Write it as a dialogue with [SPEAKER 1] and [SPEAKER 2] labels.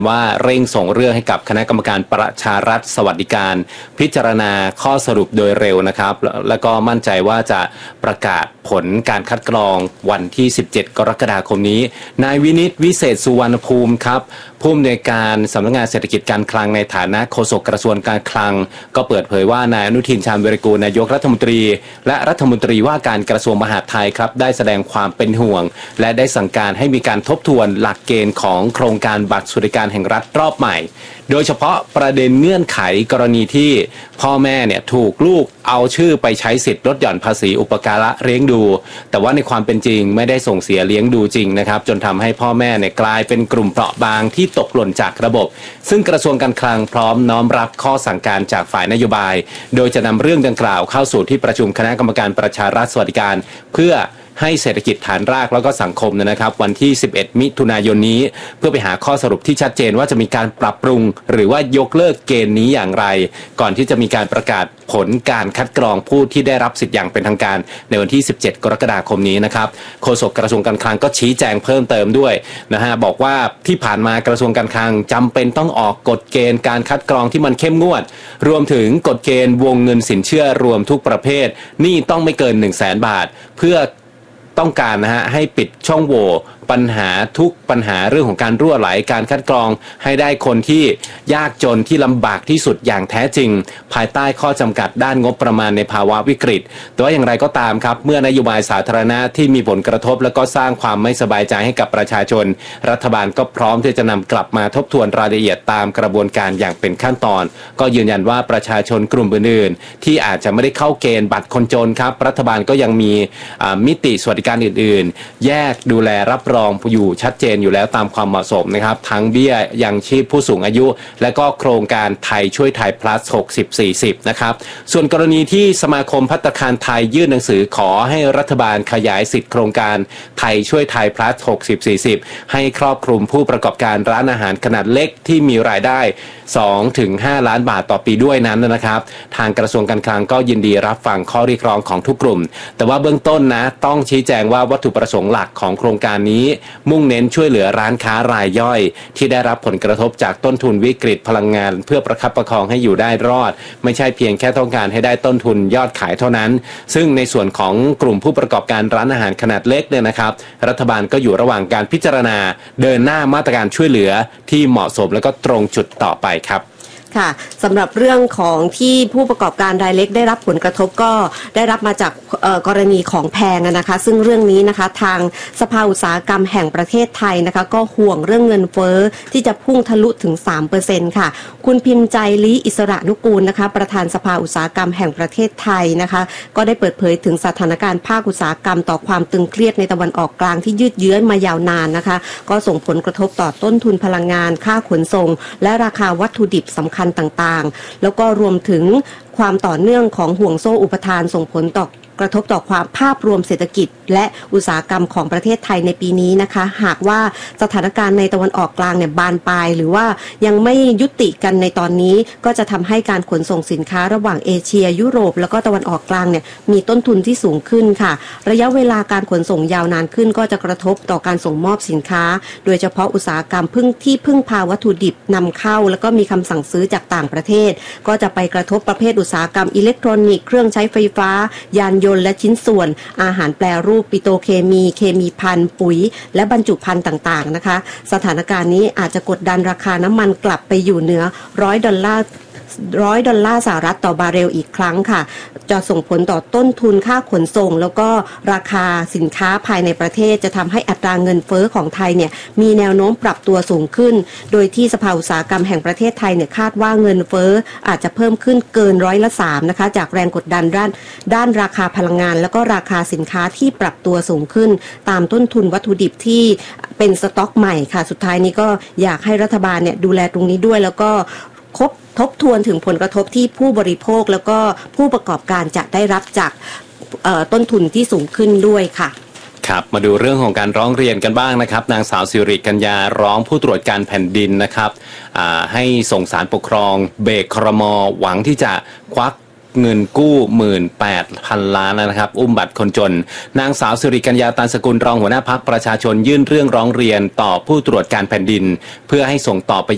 [SPEAKER 1] ว่าเร่งส่งเรื่องให้กับคณะกรรมการประชารัฐสวัสดิการพิจารณาข้อสรุปโดยเร็วนะครับแล้วก็มั่นใจว่าจะประกาศผลการคัดกรองวันที่17กรกฎาคมนี้นายวินิตวิเศษสุวรรณภูมิครับผู้อำนวยการสำนักงานเศรษฐกิจการคลังในฐานะโฆษกกระทรวงการคลังก็เปิดเผยว่านายอนุทินชาญวิรากูลนายกรัฐมนตรีและรัฐมนตรีว่าการกระทรวงมหาดไทยครับได้แสดงความเป็นห่วงและได้สั่งการให้มีการทบทวนหลักเกณฑ์ของโครงการบัตรสวัสดิการแห่งรัฐรอบใหม่โดยเฉพาะประเด็นเงื่อนไขกรณีที่พ่อแม่เนี่ยถูกลูกเอาชื่อไปใช้สิทธิ์ลดหย่อนภาษีอุปการะเลี้ยงดูแต่ว่าในความเป็นจริงไม่ได้ส่งเสียเลี้ยงดูจริงนะครับจนทำให้พ่อแม่เนี่ยกลายเป็นกลุ่มเปราะบางที่ตกหล่นจากระบบซึ่งกระทรวงการคลังพร้อมน้อมรับข้อสั่งการจากฝ่ายนโยบายโดยจะนำเรื่องดังกล่าวเข้าสู่ที่ประชุมคณะกรรมการประชารัฐสวัสดิการเพื่อให้เศรษฐกิจฐานรากแล้วก็สังคมนะครับวันที่11มิถุนายนนี้เพื่อไปหาข้อสรุปที่ชัดเจนว่าจะมีการปรับปรุงหรือว่ายกเลิกเกณฑ์นี้อย่างไรก่อนที่จะมีการประกาศผลการคัดกรองผู้ที่ได้รับสิทธิ์อย่างเป็นทางการในวันที่17กรกฎาคมนี้นะครับโฆษกกระทรวงการคลังก็ชี้แจงเพิ่มเติมด้วยนะฮะบอกว่าที่ผ่านมากระทรวงการคลังจำเป็นต้องออกกฎเกณฑ์การคัดกรองที่มันเข้มงวดรวมถึงกฎเกณฑ์วงเงินสินเชื่อรวมทุกประเภทหนี้ต้องไม่เกิน 100,000 บาทเพื่อต้องการนะฮะให้ปิดช่องโหว่ปัญหาทุกปัญหาเรื่องของการรั่วไหลการคัดกรองให้ได้คนที่ยากจนที่ลำบากที่สุดอย่างแท้จริงภายใต้ข้อจำกัดด้านงบประมาณในภาวะวิกฤตแต่ว่าอย่างไรก็ตามครับเมื่อนโยบายสาธารณะที่มีผลกระทบและก็สร้างความไม่สบายใจให้กับประชาชนรัฐบาลก็พร้อมที่จะนำกลับมาทบทวนรายละเอียดตามกระบวนการอย่างเป็นขั้นตอนก็ยืนยันว่าประชาชนกลุ่มอื่นๆที่อาจจะไม่ได้เข้าเกณฑ์บัตรคนจนครับรัฐบาลก็ยังมีมิติสวัสดิการอื่นๆแยกดูแลรับรองอยู่ชัดเจนอยู่แล้วตามความเหมาะสมนะครับทั้งเบี้ยยังชีพผู้สูงอายุและก็โครงการไทยช่วยไทย plus 60-40นะครับส่วนกรณีที่สมาคมภัตตาคารไทยยื่นหนังสือขอให้รัฐบาลขยายสิทธิโครงการไทยช่วยไทย plus 60-40ให้ครอบคลุมผู้ประกอบการร้านอาหารขนาดเล็กที่มีรายได้ 2-5 ล้านบาทต่อปีด้วยนั้นนะครับทางกระทรวงการคลังก็ยินดีรับฟังข้อเรียกร้องของทุกกลุ่มแต่ว่าเบื้องต้นนะต้องชี้แจงว่าวัตถุประสงค์หลักของโครงการนี้มุ่งเน้นช่วยเหลือร้านค้ารายย่อยที่ได้รับผลกระทบจากต้นทุนวิกฤตพลังงานเพื่อประคับประคองให้อยู่ได้รอดไม่ใช่เพียงแค่ต้องการให้ได้ต้นทุนยอดขายเท่านั้นซึ่งในส่วนของกลุ่มผู้ประกอบการร้านอาหารขนาดเล็กเนี่ยนะครับรัฐบาลก็อยู่ระหว่างการพิจารณาเดินหน้ามาตรการช่วยเหลือที่เหมาะสมและก็ตรงจุดต่อไปครับ
[SPEAKER 2] ค่ะสำหรับเรื่องของที่ผู้ประกอบการรายเล็กได้รับผลกระทบก็ได้รับมาจากกรณีของแพงนะคะซึ่งเรื่องนี้นะคะทางสภาอุตสาหกรรมแห่งประเทศไทยนะคะก็ห่วงเรื่องเงินเฟ้อที่จะพุ่งทะลุถึง 3% ค่ะคุณพิมพ์ใจลี้อิสระนุกูลนะคะประธานสภาอุตสาหกรรมแห่งประเทศไทยนะคะก็ได้เปิดเผยถึงสถานการณ์ภาคอุตสาหกรรมต่อความตึงเครียดในตะวันออกกลางที่ยืดเยื้อมายาวนานนะคะก็ส่งผลกระทบต่อต้นทุนพลังงานค่าขนส่งและราคาวัตถุดิบสำคัญต่างๆแล้วก็รวมถึงความต่อเนื่องของห่วงโซ่อุปทานส่งผลต่อกระทบต่อความภาพรวมเศรษฐกิจและอุตสาหกรรมของประเทศไทยในปีนี้นะคะหากว่าสถานการณ์ในตะวันออกกลางเนี่ยบานปลายหรือว่ายังไม่ยุติกันในตอนนี้ก็จะทำให้การขนส่งสินค้าระหว่างเอเชียยุโรปแล้วก็ตะวันออกกลางเนี่ยมีต้นทุนที่สูงขึ้นค่ะระยะเวลาการขนส่งยาวนานขึ้นก็จะกระทบต่อการส่งมอบสินค้าโดยเฉพาะอุตสาหกรรมพึ่งพาวัตถุดิบนำเข้าแล้วก็มีคำสั่งซื้อจากต่างประเทศก็จะไปกระทบประเภทอุตสาหกรรมอิเล็กทรอนิกส์เครื่องใช้ไฟฟ้ายานยนต์และชิ้นส่วนอาหารแปรรูปปิโตรเคมีเคมีภัณฑ์ปุ๋ยและบรรจุภัณฑ์ต่างๆนะคะสถานการณ์นี้อาจจะกดดันราคาน้ำมันกลับไปอยู่เหนือ$100สหรัฐต่อบาร์เรลอีกครั้งค่ะจะส่งผลต่อต้นทุนค่าขนส่งแล้วก็ราคาสินค้าภายในประเทศจะทำให้อัตราเงินเฟ้อของไทยเนี่ยมีแนวโน้มปรับตัวสูงขึ้นโดยที่สภาอุตสาหกรรมแห่งประเทศไทยเนี่ยคาดว่าเงินเฟ้ออาจจะเพิ่มขึ้นเกิน3%นะคะจากแรงกดดันด้านราคาพลังงานแล้วก็ราคาสินค้าที่ปรับตัวสูงขึ้นตามต้นทุนวัตถุดิบที่เป็นสต็อกใหม่ค่ะสุดท้ายนี้ก็อยากให้รัฐบาลเนี่ยดูแลตรงนี้ด้วยแล้วก็ทบทวนถึงผลกระทบที่ผู้บริโภคแล้วก็ผู้ประกอบการจะได้รับจากต้นทุนที่สูงขึ้นด้วยค่ะ
[SPEAKER 1] ครับมาดูเรื่องของการร้องเรียนกันบ้างนะครับนางสาวสิริกัญญาร้องผู้ตรวจการแผ่นดินนะครับให้ส่งศาลปกครองเบรกครม.หวังที่จะควักเงินกู้ 18,000 ล้านนะครับอุ้มบัตรคนจนนางสาวสิริกัญญาตันสกุลรองหัวหน้าพรรคประชาชนยื่นเรื่องร้องเรียนต่อผู้ตรวจการแผ่นดินเพื่อให้ส่งต่อไป